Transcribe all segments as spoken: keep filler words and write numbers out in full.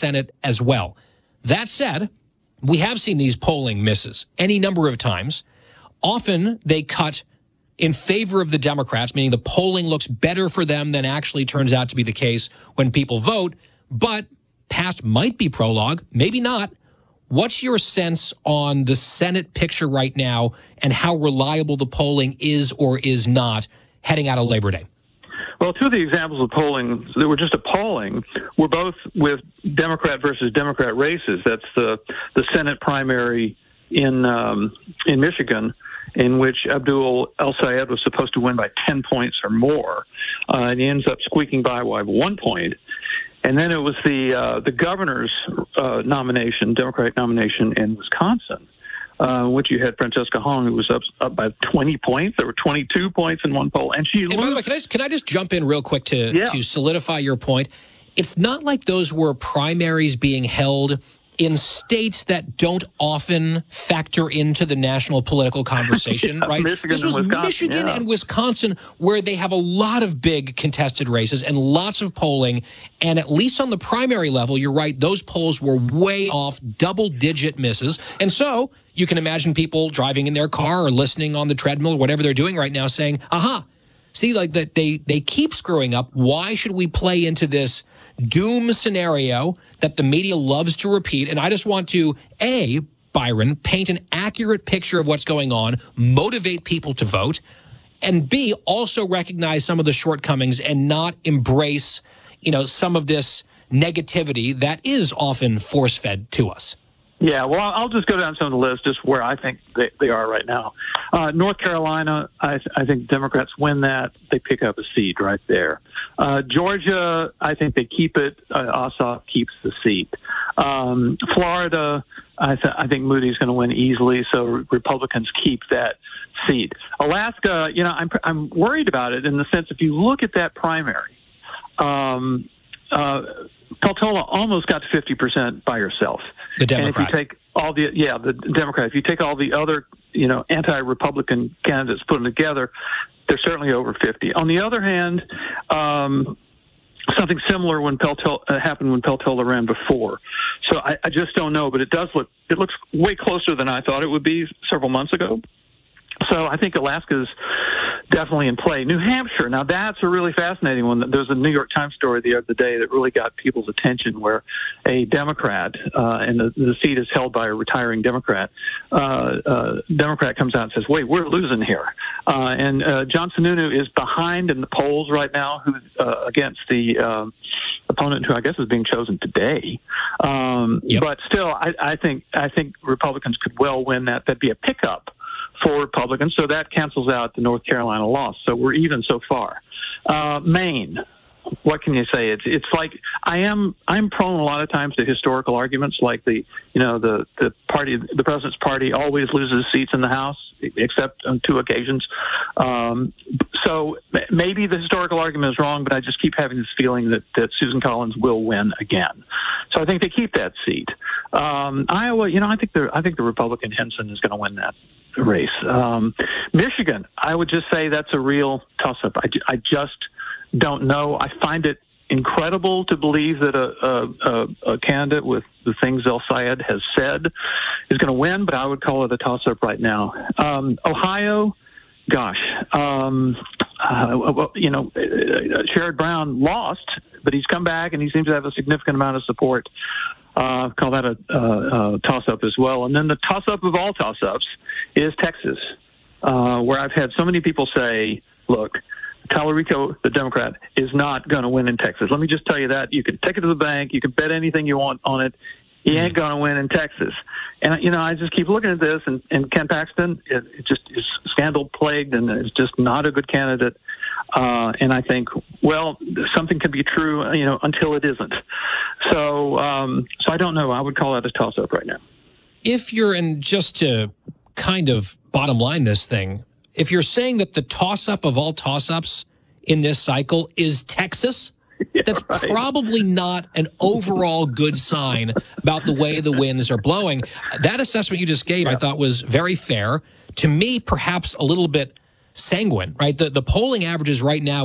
Senate as well. That said, we have seen these polling misses any number of times. Often they cut in favor of the Democrats, meaning the polling looks better for them than actually turns out to be the case when people vote. But past might be prologue, maybe not. What's your sense on the Senate picture right now and how reliable the polling is or is not heading out of Labor Day? Well, two of the examples of polling that were just appalling were both with Democrat versus Democrat races. That's the the Senate primary in um, in Michigan, in which Abdul El-Sayed was supposed to win by ten points or more, uh, and he ends up squeaking by by one point. And then it was the uh, the governor's uh, nomination, Democratic nomination in Wisconsin, uh, which you had Francesca Hong, who was up up by twenty points. There were twenty-two points in one poll, and she. And by the way, can I can I just jump in real quick to yeah. to solidify your point? It's not like those were primaries being held in states that don't often factor into the national political conversation, yeah, right? Michigan this was and Wisconsin, Michigan yeah. and Wisconsin, where they have a lot of big contested races and lots of polling. And at least on the primary level, you're right, those polls were way off, double-digit misses. And so you can imagine people driving in their car or listening on the treadmill or whatever they're doing right now saying, aha, see, like that they, they keep screwing up. Why should we play into this doom scenario that the media loves to repeat? And I just want to, A, Byron, paint an accurate picture of what's going on, motivate people to vote, and B, also recognize some of the shortcomings and not embrace, you know, some of this negativity that is often force-fed to us. Yeah, well, I'll just go down some of the list, just where I think they, they are right now. Uh, North Carolina, I, I think Democrats win that. They pick up a seat right there. Uh, Georgia, I think they keep it. Uh, Ossoff keeps the seat. Um, Florida, I, th- I think Moody's going to win easily, so re- Republicans keep that seat. Alaska, you know, I'm, I'm worried about it in the sense if you look at that primary, um, uh, Peltola almost got to fifty percent by herself. The Democrat. And if you take all the, yeah, the Democrat, if you take all the other, you know, anti-Republican candidates, put them together, they're certainly over fifty. On the other hand, um, something similar when Peltola, uh, happened when Peltola ran before. So I, I just don't know, but it does look, it looks way closer than I thought it would be several months ago. So I think Alaska's definitely in play. New Hampshire, now that's a really fascinating one. There was a New York Times story the other day that really got people's attention, where a Democrat, uh, and the, the seat is held by a retiring Democrat, uh, uh, Democrat comes out and says, wait, we're losing here. Uh, and uh, John Sununu is behind in the polls right now who, uh, against the uh, opponent who I guess is being chosen today. Um, yep. But still, I, I think I think Republicans could well win that. That'd be a pickup for Republicans, so that cancels out the North Carolina loss. So we're even so far. Uh, Maine, what can you say? It's it's like I am I'm prone a lot of times to historical arguments, like the you know the the party the president's party always loses seats in the House, except on two occasions. Um, so maybe the historical argument is wrong, but I just keep having this feeling that, that Susan Collins will win again. So I think they keep that seat. Um, Iowa, you know, I think the I think the Republican Henson is going to win that race. Um, Michigan, I would just say that's a real toss-up. I, I just don't know. I find it incredible to believe that a, a, a candidate with the things El-Sayed has said is going to win, but I would call it a toss-up right now. Um, Ohio, gosh, um, uh, you know, Sherrod Brown lost, but he's come back and he seems to have a significant amount of support. Uh, call that a, a, a toss-up as well. And then the toss-up of all toss-ups is Texas, uh, where I've had so many people say, look, Tallarico, the Democrat, is not going to win in Texas. Let me just tell you that. You can take it to the bank. You can bet anything you want on it. He ain't going to win in Texas. And, you know, I just keep looking at this, and, and Ken Paxton, it, it just is scandal-plagued and is just not a good candidate. Uh, and I think, well, something can be true, you know, until it isn't. So, um, so I don't know. I would call that a toss-up right now. If you're, and just to kind of bottom line this thing, if you're saying that the toss-up of all toss-ups in this cycle is Texas, yeah, that's right. Probably not an overall good sign about the way the winds are blowing. That assessment you just gave, yeah. I thought was very fair. To me, perhaps a little bit sanguine, right? The the polling averages right now would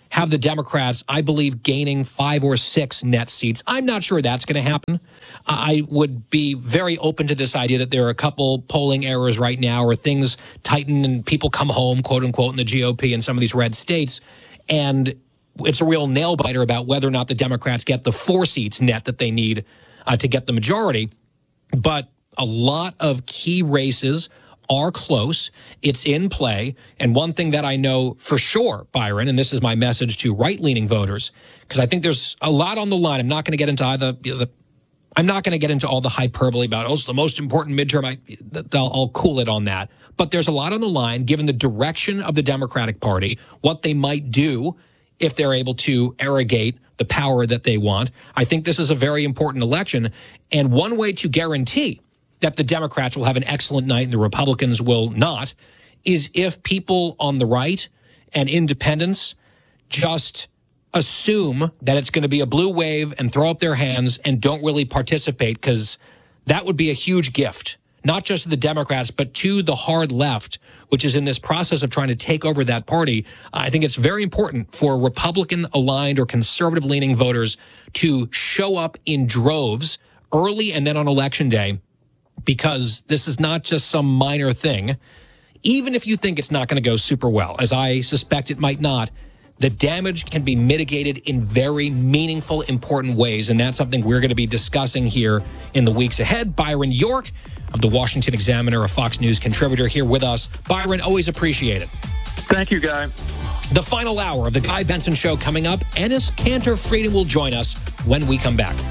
have the Democrats, I believe, gaining five or six net seats. I'm not sure that's going to happen. I would be very open to this idea that there are a couple polling errors right now or things tighten and people come home, quote unquote, in the G O P in some of these red states. And it's a real nail biter about whether or not the Democrats get the four seats net that they need uh, to get the majority. But a lot of key races are close. It's in play. And one thing that I know for sure, Byron, and this is my message to right-leaning voters, because I think there's a lot on the line. I'm not going to get into either the, I'm not going to get into all the hyperbole about, oh, it's the most important midterm. I, I'll, I'll cool it on that. But there's a lot on the line, given the direction of the Democratic Party, what they might do if they're able to arrogate the power that they want. I think this is a very important election. And one way to guarantee that the Democrats will have an excellent night and the Republicans will not is if people on the right and independents just assume that it's going to be a blue wave and throw up their hands and don't really participate, because that would be a huge gift, not just to the Democrats, but to the hard left, which is in this process of trying to take over that party. I think it's very important for Republican-aligned or conservative-leaning voters to show up in droves early and then on Election Day, because this is not just some minor thing. Even if you think it's not going to go super well, as I suspect it might not, the damage can be mitigated in very meaningful, important ways. And that's something we're going to be discussing here in the weeks ahead. Byron York of the Washington Examiner, a Fox News contributor, here with us. Byron, always appreciate it. Thank you, Guy. The final hour of the Guy Benson Show coming up. Enes Kanter Frieden will join us when we come back.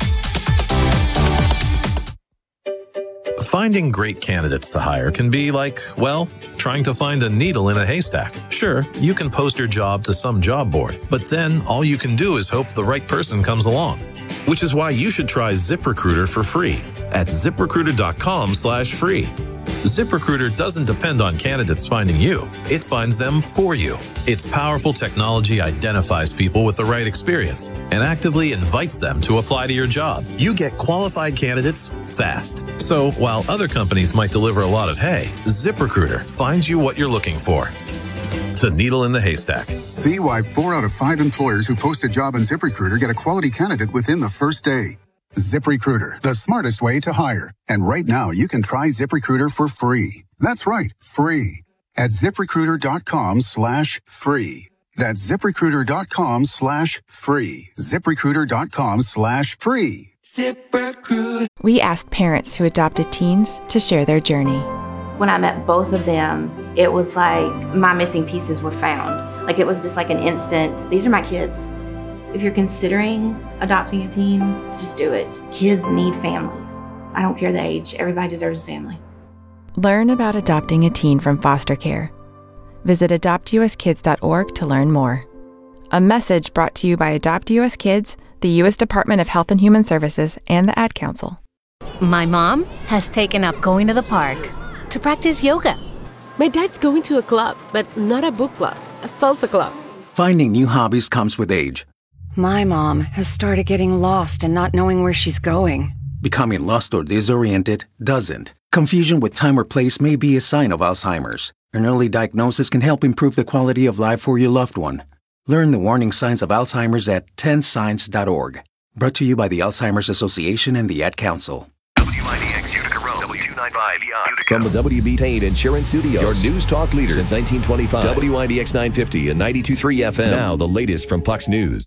Finding great candidates to hire can be like, well, trying to find a needle in a haystack. Sure, you can post your job to some job board, but then all you can do is hope the right person comes along. Which is why you should try ZipRecruiter for free at ZipRecruiter.com slash free. ZipRecruiter doesn't depend on candidates finding you. It finds them for you. Its powerful technology identifies people with the right experience and actively invites them to apply to your job. You get qualified candidates fast. So while other companies might deliver a lot of hay, ZipRecruiter finds you what you're looking for. The needle in the haystack. See why four out of five employers who post a job on ZipRecruiter get a quality candidate within the first day. ZipRecruiter, the smartest way to hire. And right now, you can try ZipRecruiter for free. That's right, free. At ZipRecruiter.com slash free. That's ZipRecruiter.com slash free. ZipRecruiter.com slash free. ZipRecruiter. We asked parents who adopted teens to share their journey. When I met both of them, it was like my missing pieces were found. Like it was just like an instant, these are my kids. If you're considering adopting a teen, just do it. Kids need families. I don't care the age. Everybody deserves a family. Learn about adopting a teen from foster care. Visit adopt u s kids dot org to learn more. A message brought to you by Adopt U S Kids, the U S Department of Health and Human Services, and the Ad Council. My mom has taken up going to the park to practice yoga. My dad's going to a club, but not a book club, a salsa club. Finding new hobbies comes with age. My mom has started getting lost and not knowing where she's going. Becoming lost or disoriented doesn't. Confusion with time or place may be a sign of Alzheimer's. An early diagnosis can help improve the quality of life for your loved one. Learn the warning signs of Alzheimer's at ten signs dot org. Brought to you by the Alzheimer's Association and the Ad Council. W I D X Utica Road, W two ninety-five Utica. From the W B Tain Insurance Studios, your news talk leader since nineteen twenty-five. W I D X nine fifty and ninety-two point three F M. Now the latest from Fox News.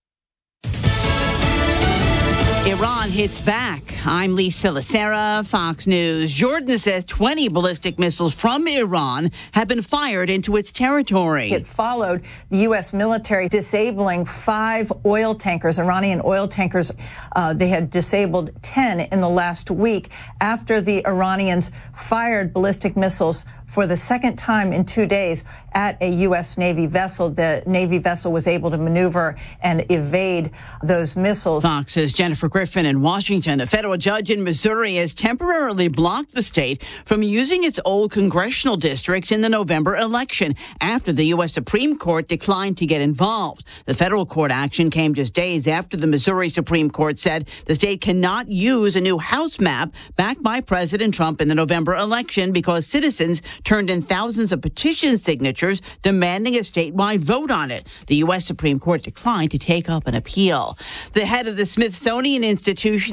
Iran hits back. I'm Lisa Lacera, Fox News. Jordan says twenty ballistic missiles from Iran have been fired into its territory. It followed the U S military disabling five oil tankers, Iranian oil tankers. Uh, they had disabled ten in the last week after the Iranians fired ballistic missiles for the second time in two days at a U S Navy vessel. The Navy vessel was able to maneuver and evade those missiles. Fox's Jennifer Griffin in Washington. A federal federal judge in Missouri has temporarily blocked the state from using its old congressional districts in the November election after the U S Supreme Court declined to get involved. The federal court action came just days after the Missouri Supreme Court said the state cannot use a new House map backed by President Trump in the November election because citizens turned in thousands of petition signatures demanding a statewide vote on it. The U S Supreme Court declined to take up an appeal. The head of the Smithsonian Institution